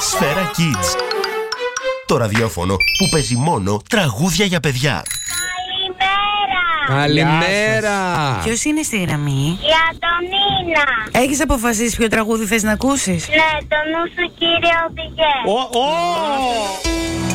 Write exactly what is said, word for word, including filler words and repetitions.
Σφαίρα Kids. Το ραδιόφωνο που παίζει μόνο τραγούδια για παιδιά. Καλημέρα! Ποιος είναι στη γραμμή? Η Αντωνίνα. Έχεις αποφασίσει ποιο τραγούδι θες να ακούσεις? Ναι, το νου σου κύριε οδηγέ. Ω, ω!